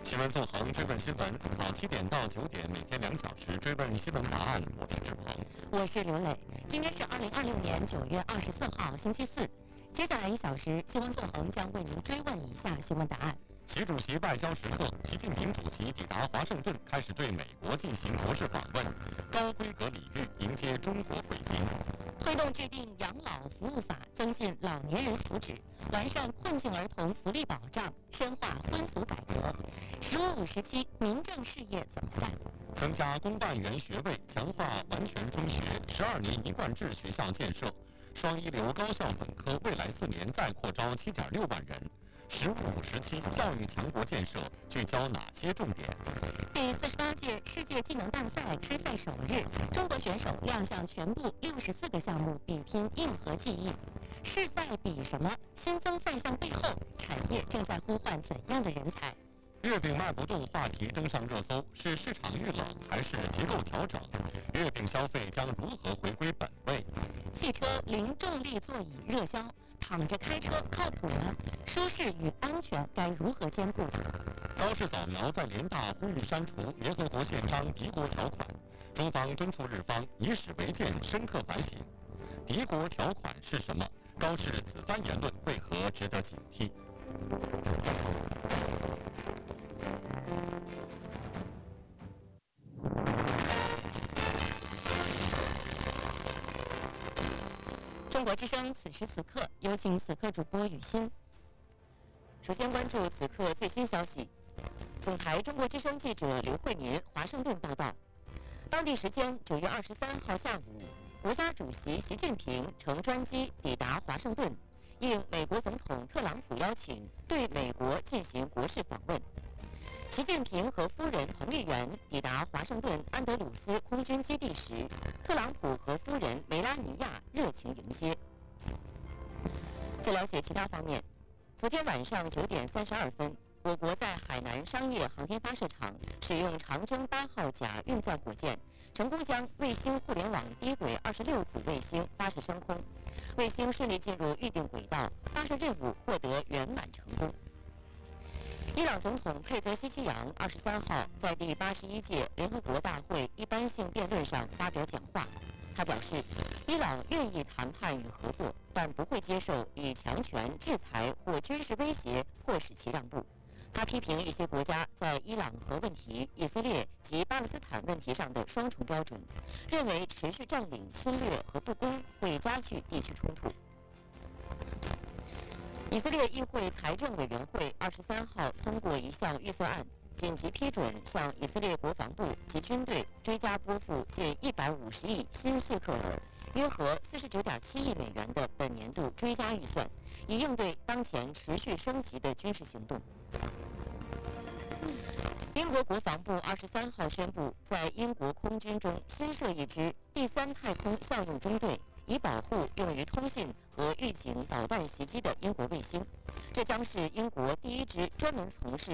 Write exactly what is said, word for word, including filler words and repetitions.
新闻纵横追问新闻，早七点到九点，每天两小时追问新闻答案。我是志鹏， 我是刘磊。今天是二零二六年九月二十四号，星期四。接下来一小时，新闻纵横将为您追问以下新闻答案： 习主席外交时刻，习近平主席抵达华盛顿，开始对美国进行国事访问，高规格礼遇迎接中国贵宾。 推动制定养老服务法，增进老年人福祉，完善困境儿童福利保障，深化婚俗改革。十五五时期，民政事业怎么办？ 增加公办员学位，强化完全中学，十二年一贯制学校建设，双一流高校本科未来四年再扩招七点六万人。十五五时期教育强国建设聚焦哪些重点？ 第四十八届世界技能大赛开赛首日，中国选手亮相全部六十四个项目，比拼硬核技艺。是在比什么？新增赛项背后，产业正在呼唤怎样的人才？ 月饼卖不动话题登上热搜，是市场遇冷还是结构调整？月饼消费将如何回归本位？ 汽车零重力座椅热销，躺着开车靠谱吗？舒适与安全该如何兼顾？ 高市早苗在联大呼吁删除联合国宪章敌国条款，中方敦促日方以史为鉴，深刻反省。敌国条款是什么？高市此番言论为何值得警惕？ 中国之声此时此刻，有请此刻主播雨欣。 首先关注此刻最新消息。总台中国之声记者刘慧民华盛顿报道，当地时间九月二十三号下午，国家主席习近平乘专机抵达华盛顿，应美国总统特朗普邀请，对美国进行国事访问。习近平和夫人彭丽媛抵达华盛顿安德鲁斯空军基地时，特朗普和夫人梅拉尼亚热情迎接。再了解其他方面，昨天晚上九点三十二分，我国在海南商业航天发射场使用长征八号甲运载火箭，成功将卫星互联网低轨二十六组卫星发射升空，卫星顺利进入预定轨道，发射任务获得圆满成功。伊朗总统佩泽希奇扬二十三号在第八十一届联合国大会一般性辩论上发表讲话。他表示，伊朗愿意谈判与合作，但不会接受以强权、制裁或军事威胁迫使其让步。他批评一些国家在伊朗核问题、以色列及巴勒斯坦问题上的双重标准，认为持续占领、侵略和不公会加剧地区冲突。以色列议会财政委员会二十三号通过一项预算案，紧急批准向以色列国防部及军队追加拨付近一百五十亿新谢克尔，约合四十九点七亿美元的本年度追加预算，以应对当前持续升级的军事行动。英国国防部二十三号宣布，在英国空军中新设一支第三太空效应中队，以保护用于通信和预警导弹袭击的英国卫星。这将是英国第一支专门从事